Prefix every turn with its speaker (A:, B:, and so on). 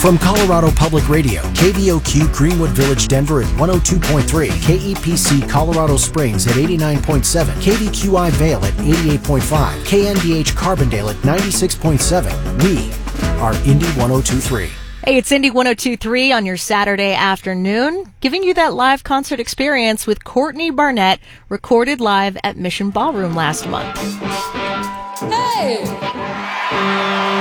A: From Colorado Public Radio, KVOQ Greenwood Village, Denver at 102.3, KEPC Colorado Springs at 89.7, KVQI Vail at 88.5, KNDH Carbondale at 96.7. We are Indy 102.3.
B: Hey, it's Indy 102.3 on your Saturday afternoon, giving you that live concert experience with Courtney Barnett, recorded live at Mission Ballroom last month.
C: Hey!